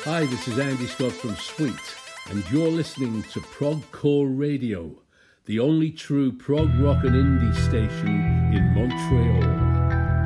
Hi, this is Andy Scott from Sweet, and you're listening to Progcore Radio, the only true prog rock and indie station in Montreal.